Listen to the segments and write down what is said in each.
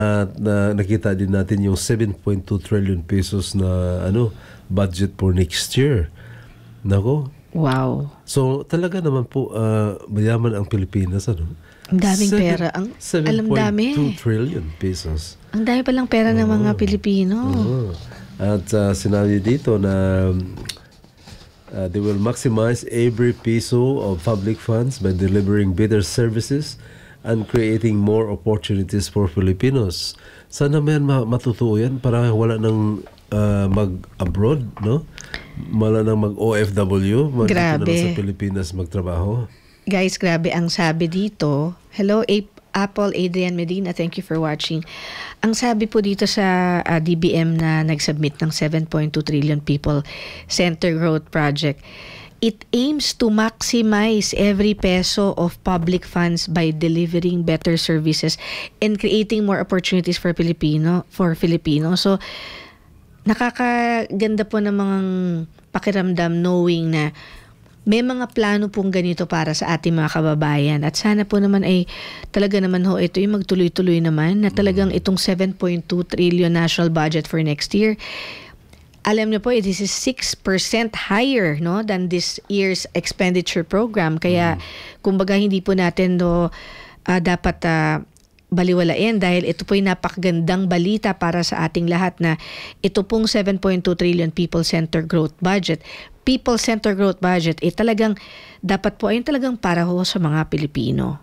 At nakita din natin yung 7.2 trillion pesos na budget for next year. Nako. Wow. So talaga naman po mayaman ang Pilipinas. Ang daming pera. Alam dami. 7.2 trillion pesos. Ang dami palang pera ng mga Pilipino. At sinabi dito na they will maximize every peso of public funds by delivering better services and creating more opportunities for Filipinos. Sana man matutuo yan para wala nang mag-abroad, no? Wala nang mag-OFW, grabe. Na sa Pilipinas magtrabaho. Guys, grabe ang sabi dito. Hello, Apple Adrian Medina, thank you for watching. Ang sabi po dito sa DBM na nag-submit ng 7.2 trillion people Center Growth Project, it aims to maximize every peso of public funds by delivering better services and creating more opportunities for Filipino. So, nakakaganda po ng mga pakiramdam knowing na may mga plano pong ganito para sa ating mga kababayan. At sana po naman ay talaga naman ito yung magtuloy-tuloy naman na talagang itong 7.2 trillion national budget for next year. Alam niyo po, this is 6% higher than this year's expenditure program. Kaya, kumbaga, hindi po natin dapat baliwalain dahil ito po yung napakagandang balita para sa ating lahat na ito pong 7.2 trillion people-centered growth budget. People-centered growth budget, talagang, dapat po ay talagang para sa mga Pilipino.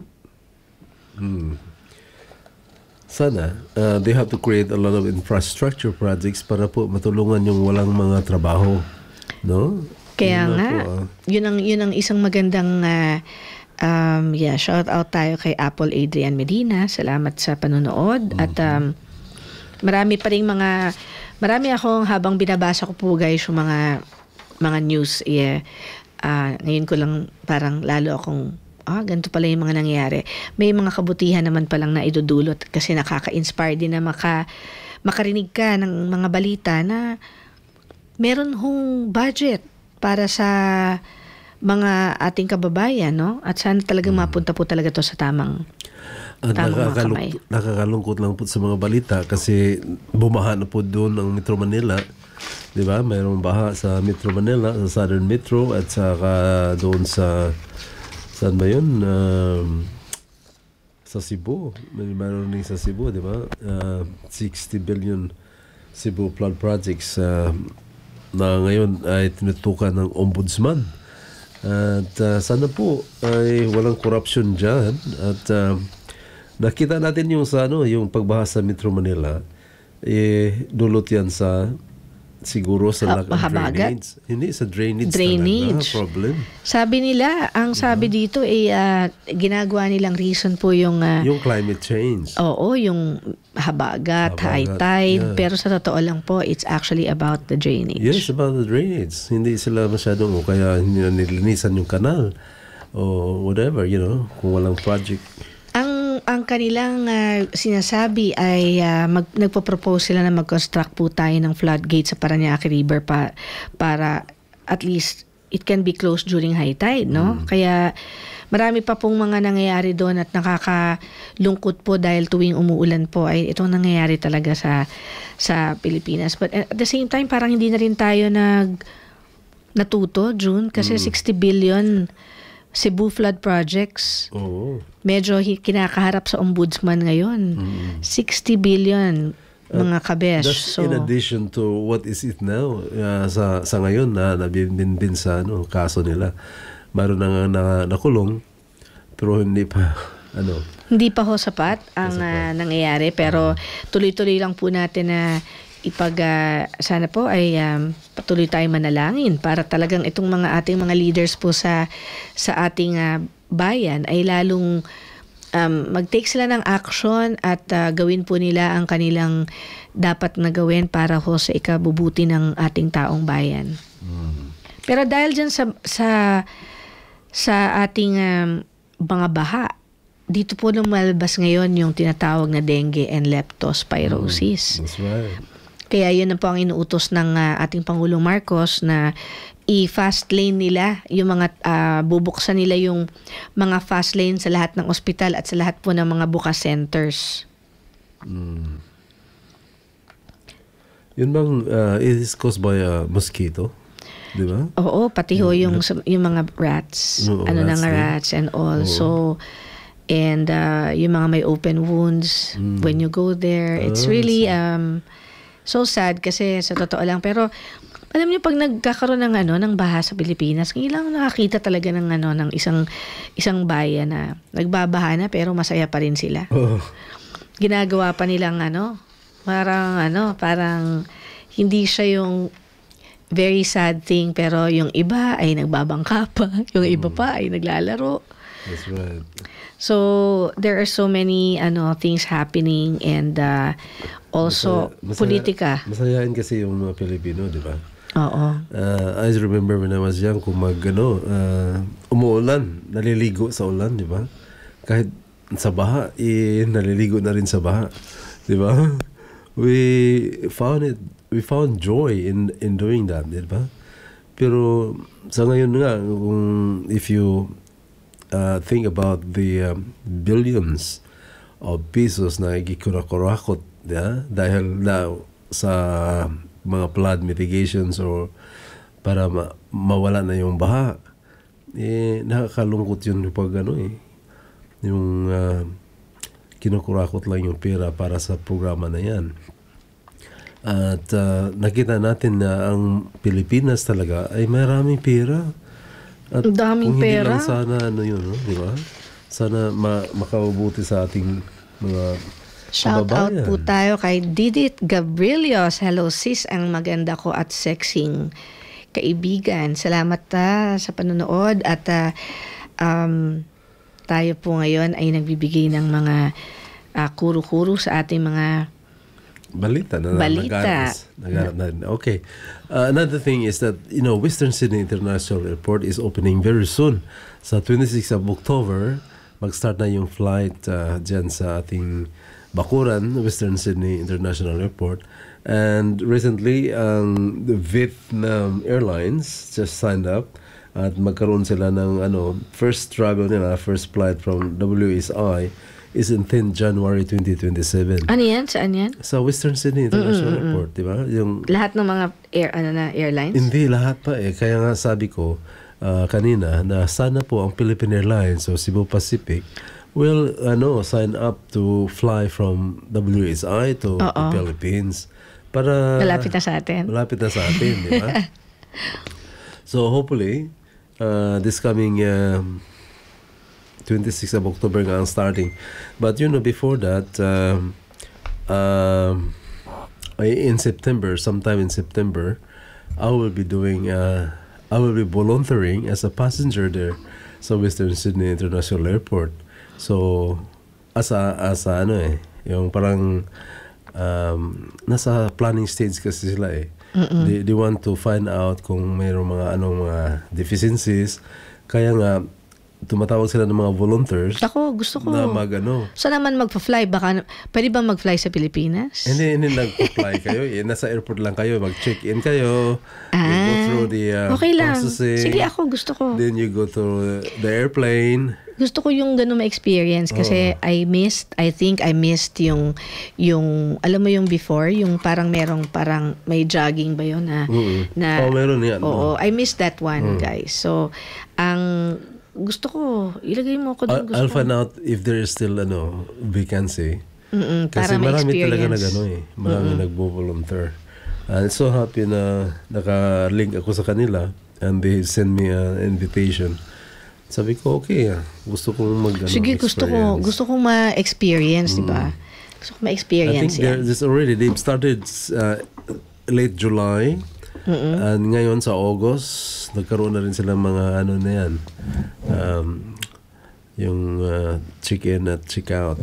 Sana, they have to create a lot of infrastructure projects para po matulungan yung walang mga trabaho, no? Kaya nga, yun ang isang magandang shout out tayo kay Apple Adrian Medina. Salamat sa panonood. At marami pa ring marami akong habang binabasa ko po guys yung mga news. Ngayon ko lang parang lalo akong ganito pala yung mga nangyayari. May mga kabutihan naman palang na idudulot kasi nakaka-inspire din na makarinig ka ng mga balita na meron hong budget para sa mga ating kababayan, no? At sana talagang mapunta po talaga to sa tamang mga kamay. Nakakalungkot lang po sa mga balita kasi bumaha na po doon ang Metro Manila. Di ba? Mayroong baha sa Metro Manila, sa Southern Metro at saka doon sa saan ba yun? Sa Cebu. Mayroon din sa Cebu, di ba? 60 billion Cebu flood projects na ngayon ay tinutukan ng ombudsman. At sana po ay walang corruption dyan. At nakita natin yung yung pagbaha sa Metro Manila, dulot yan sa siguro sa lack of drainage. Hindi, sa drainage talaga problem. Sabi nila, ang sabi dito ginagawa nilang reason po yung climate change. Oo, yung habagat, high tide. Pero sa totoo lang po, it's actually about the drainage. Yes, about the drainage. Hindi sila masyadong kaya nilinisan yung kanal o whatever, kung walang project. Ang kanilang sinasabi ay nagpo-propose sila na mag-construct po tayo ng floodgate sa Parañaque River para at least it can be closed during high tide, no? Kaya marami pa pong mga nangyayari doon at nakakalungkot po dahil tuwing umuulan po ay itong nangyayari talaga sa Pilipinas. But at the same time, parang hindi na rin tayo natuto, June, kasi 60 billion Cebu flood projects. Medyo kinakaharap sa ombudsman ngayon. 60 billion mga kabesh. That's in addition to what is it now sa ngayon na nabibinbin sa kaso nila. Mayroon na nakulong pero hindi pa hindi pa sapat ang nangyayari pero tuloy-tuloy lang po natin na sana po ay patuloy tayong manalangin para talagang itong ating mga leaders po sa ating bayan ay lalong mag-take sila ng action at gawin po nila ang kanilang dapat na gawin para sa ikabubuti ng ating taong bayan. Pero dahil dyan sa ating mga baha, dito po lumalabas ngayon yung tinatawag na dengue and leptospirosis. That's right. Kaya yun na po ang inuutos ng ating Pangulong Marcos na i-fast lane nila, yung mga bubuksan nila yung mga fast lane sa lahat ng ospital at sa lahat po ng mga bukas centers. Yun bang, it is caused by a mosquito? Di ba? Oo, pati ho yung mga rats. Ano rats na nga din. rats and all. So, and yung mga may open wounds when you go there. It's really so sad kasi sa totoo lang. Pero alam niyo pag nagkakaroon ng ng baha sa Pilipinas, ngayon lang nakakita talaga ng ng isang bayan na nagbabaha na pero masaya pa rin sila. Ginagawa pa nilang parang hindi siya yung very sad thing, pero yung iba ay nagbabangka pa, yung iba pa ay naglalaro. That's right. So there are so many things happening, and also politika. Masayain kasi yung mga Pilipino, di ba? Oo. I remember when I was young, kung umuulan, naliligo sa ulan, di ba? Kahit sa baha, naliligo na rin sa baha, di ba? We found joy in doing that, di ba? Pero sa ngayon nga, if you think about the billions of pesos na ikikurakot dahil sa mga flood mitigations or para mawala na yung baha, nakakalungkot yun pag yung kinukurakot lang yung pera para sa programa na yan. At nakita natin na ang Pilipinas talaga ay maraming pera. At daming kung hindi pera. lang sana di ba? Sana makabubuti sa ating mga Shout out kababayan. po tayo kay Didit Gabrilios. Hello sis, ang maganda ko at sexing kaibigan. Salamat sa panonood at tayo po ngayon ay nagbibigay ng mga kuro-kuro sa ating mga Balita. Naganap natin. Okay. Another thing is that, Western Sydney International Airport is opening very soon. Sa 26 of October, mag-start na yung flight dyan sa ating Bakuran, Western Sydney International Airport. And recently, the Vietnam Airlines just signed up at magkaroon sila ng first travel nila, first flight from WSI is in 10 January 2027. Ano yan? Saan yan? Sa Western Sydney International Airport, di ba? Yung Lahat ng mga airlines? hindi lahat pa eh. Kaya nga sabi ko kanina na sana po ang Philippine Airlines o Cebu Pacific will sign up to fly from WSI to the Philippines para Malapit na sa atin. Malapit na sa atin, di ba? So hopefully this coming 26 of October nga ang starting. But before that, in September, sometime in September, I will be volunteering as a passenger there sa Western Sydney International Airport. So, yung parang nasa planning stage kasi sila eh. They want to find out kung mayroong mga deficiencies. Kaya nga, tumatawag sila ng mga volunteers. Ako, gusto ko. Na Saan naman magpa-fly? Pwede bang mag-fly sa Pilipinas? Hindi nag-fly kayo. Nasa airport lang kayo. Mag-check-in kayo. You go through the okay lang. processing. Sige, ako gusto ko. Then you go through the airplane. Gusto ko yung ganun ma-experience kasi I think I missed yung alam mo yung before, yung parang may jogging ba yun na meron yan. Oo, I missed that one, guys. So, ang gusto ko, ilagay mo ako doon. I'll find out if there is still vacancy. Kasi para marami talaga ma-experience. Marami nagbo-volunteer. I'm so happy na naka-link ako sa kanila and they send me an invitation. Sabi ko, okay, gusto kong Sige, gusto ko ma-experience, di ba? Gusto ko ma-experience I think they've started late July. And ngayon sa August, nagkaroon na rin sila mga na yan. Yung check-in at check-out,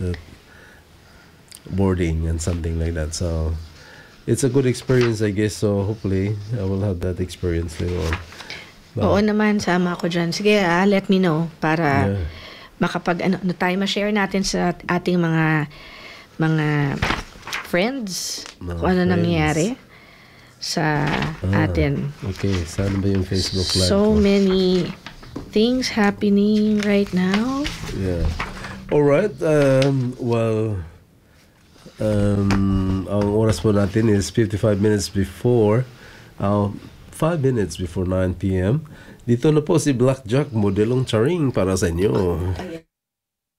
boarding and something like that. So, it's a good experience, I guess. So, hopefully, I will have that experience later on. Oo naman, sama ako dyan. Sige, let me know para makapag tayo ma-share natin sa ating mga friends kung ano nangyayari sa atin. Okay, saan ba yung Facebook Live? So many things happening right now. Yeah. All right. Well, Ang oras po natin is 55 minutes before 5 minutes before 9 p.m. Dito na po si Blackjack, modelong charing para sa inyo.